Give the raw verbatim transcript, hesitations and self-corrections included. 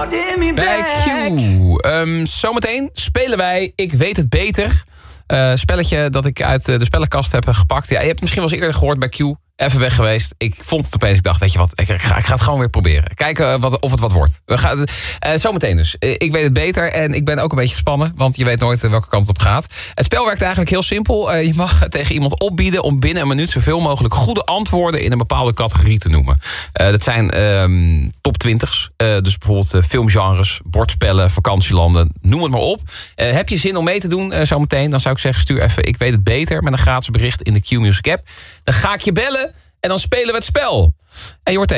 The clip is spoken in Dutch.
Bij Q. Um, zometeen spelen wij Ik Weet Het Beter. Uh, spelletje dat ik uit de spellenkast heb gepakt. Ja, je hebt het misschien wel eens eerder gehoord bij Q. Even weg geweest. Ik vond het opeens. Ik dacht, weet je wat, ik, ik, ga, ik ga het gewoon weer proberen. Kijken wat, of het wat wordt. We gaan, uh, zometeen dus. Uh, ik weet het beter en ik ben ook een beetje gespannen. Want je weet nooit uh, welke kant het op gaat. Het spel werkt eigenlijk heel simpel. Uh, je mag tegen iemand opbieden om binnen een minuut zoveel mogelijk goede antwoorden in een bepaalde categorie te noemen. Uh, dat zijn um, top twintig's. Uh, dus bijvoorbeeld uh, filmgenres, bordspellen, vakantielanden. Noem het maar op. Uh, heb je zin om mee te doen uh, zometeen? Dan zou ik zeggen, stuur even Ik Weet Het Beter met een gratis bericht in de Q-Music app. Dan ga ik je bellen. En dan spelen we het spel. En je hoort